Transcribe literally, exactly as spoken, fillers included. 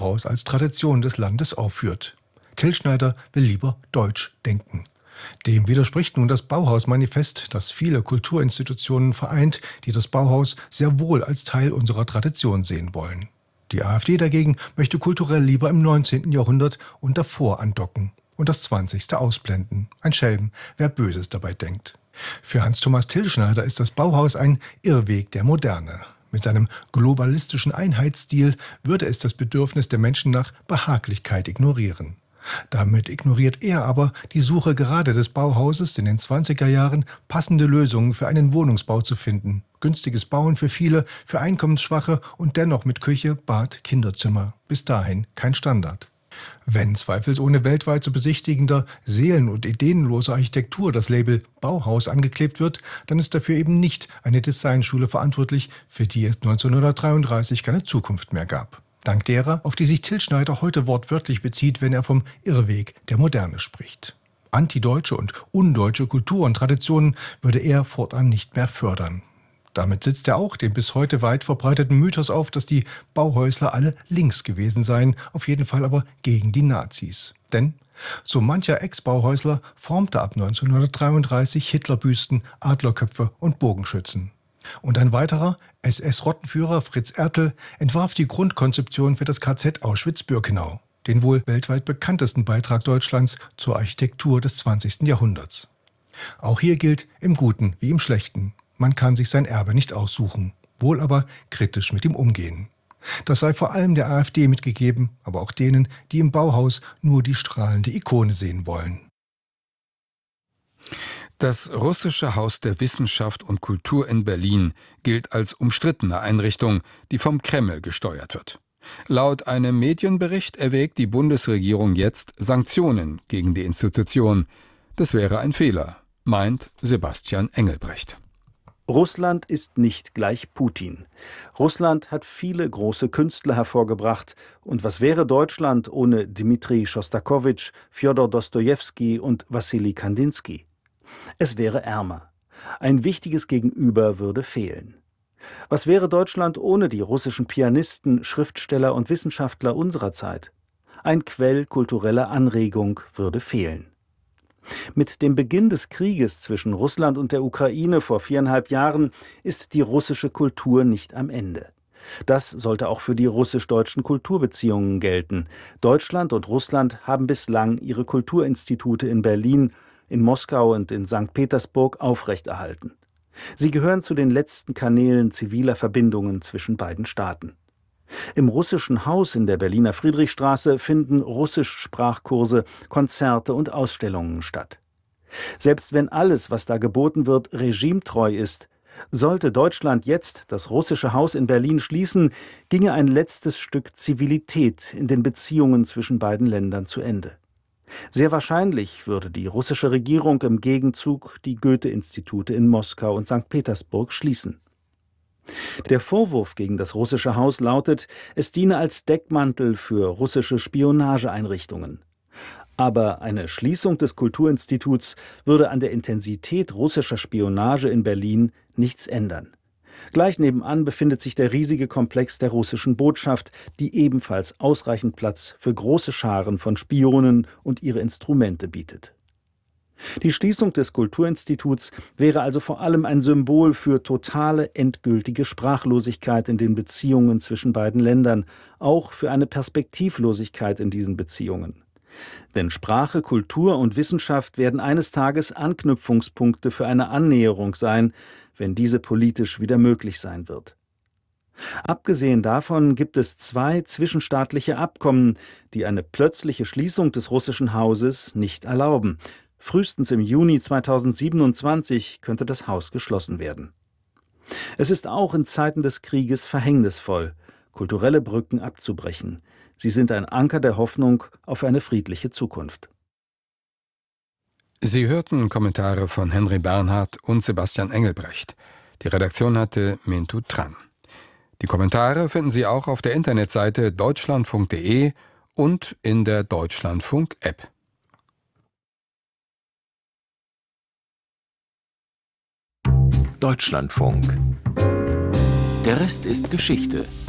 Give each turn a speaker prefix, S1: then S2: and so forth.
S1: Bauhaus als Tradition des Landes aufführt. Till Schneider will lieber deutsch denken. Dem widerspricht nun das Bauhaus-Manifest, das viele Kulturinstitutionen vereint, die das Bauhaus sehr wohl als Teil unserer Tradition sehen wollen. Die AfD dagegen möchte kulturell lieber im neunzehnten Jahrhundert und davor andocken und das zwanzigste ausblenden. Ein Schelm, wer Böses dabei denkt. Für Hans-Thomas Till Schneider ist das Bauhaus ein Irrweg der Moderne. Mit seinem globalistischen Einheitsstil würde es das Bedürfnis der Menschen nach Behaglichkeit ignorieren. Damit ignoriert er aber die Suche gerade des Bauhauses in den zwanziger Jahren, passende Lösungen für einen Wohnungsbau zu finden. Günstiges Bauen für viele, für Einkommensschwache und dennoch mit Küche, Bad, Kinderzimmer. Bis dahin kein Standard. Wenn zweifelsohne weltweit zu besichtigender, seelen- und ideenloser Architektur das Label Bauhaus angeklebt wird, dann ist dafür eben nicht eine Designschule verantwortlich, für die es neunzehnhundertdreiunddreißig keine Zukunft mehr gab. Dank derer, auf die sich Till Schneider heute wortwörtlich bezieht, wenn er vom Irrweg der Moderne spricht. Antideutsche und undeutsche Kultur und Traditionen würde er fortan nicht mehr fördern. Damit sitzt er auch dem bis heute weit verbreiteten Mythos auf, dass die Bauhäusler alle links gewesen seien, auf jeden Fall aber gegen die Nazis. Denn so mancher Ex-Bauhäusler formte ab neunzehnhundertdreiunddreißig Hitlerbüsten, Adlerköpfe und Bogenschützen. Und ein weiterer, S S-Rottenführer Fritz Ertl, entwarf die Grundkonzeption für das K Z Auschwitz-Birkenau, den wohl weltweit bekanntesten Beitrag Deutschlands zur Architektur des zwanzigsten Jahrhunderts. Auch hier gilt, im Guten wie im Schlechten, man kann sich sein Erbe nicht aussuchen, wohl aber kritisch mit ihm umgehen. Das sei vor allem der AfD mitgegeben, aber auch denen, die im Bauhaus nur die strahlende Ikone sehen wollen.
S2: Das Russische Haus der Wissenschaft und Kultur in Berlin gilt als umstrittene Einrichtung, die vom Kreml gesteuert wird. Laut einem Medienbericht erwägt die Bundesregierung jetzt Sanktionen gegen die Institution. Das wäre ein Fehler, meint Sebastian Engelbrecht.
S3: Russland ist nicht gleich Putin. Russland hat viele große Künstler hervorgebracht. Und was wäre Deutschland ohne Dmitri Schostakowitsch, Fjodor Dostojewski und Wassili Kandinsky? Es wäre ärmer. Ein wichtiges Gegenüber würde fehlen. Was wäre Deutschland ohne die russischen Pianisten, Schriftsteller und Wissenschaftler unserer Zeit? Ein Quell kultureller Anregung würde fehlen. Mit dem Beginn des Krieges zwischen Russland und der Ukraine vor viereinhalb Jahren ist die russische Kultur nicht am Ende. Das sollte auch für die russisch-deutschen Kulturbeziehungen gelten. Deutschland und Russland haben bislang ihre Kulturinstitute in Berlin, in Moskau und in Sankt Petersburg aufrechterhalten. Sie gehören zu den letzten Kanälen ziviler Verbindungen zwischen beiden Staaten. Im Russischen Haus in der Berliner Friedrichstraße finden Russischsprachkurse, Konzerte und Ausstellungen statt. Selbst wenn alles, was da geboten wird, regimetreu ist, sollte Deutschland jetzt das Russische Haus in Berlin schließen, ginge ein letztes Stück Zivilität in den Beziehungen zwischen beiden Ländern zu Ende. Sehr wahrscheinlich würde die russische Regierung im Gegenzug die Goethe-Institute in Moskau und Sankt Petersburg schließen. Der Vorwurf gegen das Russische Haus lautet, es diene als Deckmantel für russische Spionageeinrichtungen. Aber eine Schließung des Kulturinstituts würde an der Intensität russischer Spionage in Berlin nichts ändern. Gleich nebenan befindet sich der riesige Komplex der russischen Botschaft, die ebenfalls ausreichend Platz für große Scharen von Spionen und ihre Instrumente bietet. Die Schließung des Kulturinstituts wäre also vor allem ein Symbol für totale, endgültige Sprachlosigkeit in den Beziehungen zwischen beiden Ländern, auch für eine Perspektivlosigkeit in diesen Beziehungen. Denn Sprache, Kultur und Wissenschaft werden eines Tages Anknüpfungspunkte für eine Annäherung sein, wenn diese politisch wieder möglich sein wird. Abgesehen davon gibt es zwei zwischenstaatliche Abkommen, die eine plötzliche Schließung des Russischen Hauses nicht erlauben. Frühestens im Juni zweitausendsiebenundzwanzig könnte das Haus geschlossen werden. Es ist auch in Zeiten des Krieges verhängnisvoll, kulturelle Brücken abzubrechen. Sie sind ein Anker der Hoffnung auf eine friedliche Zukunft.
S2: Sie hörten Kommentare von Henry Bernhard und Sebastian Engelbrecht. Die Redaktion hatte Mintu Tran. Die Kommentare finden Sie auch auf der Internetseite deutschlandfunk punkt de und in der Deutschlandfunk-App.
S4: Deutschlandfunk. Der Rest ist Geschichte.